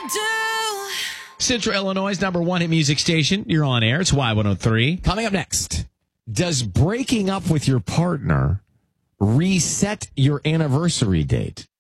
Central Illinois' number one hit music station. You're on air. It's Y103. Coming up next, does breaking up with your partner reset your anniversary date?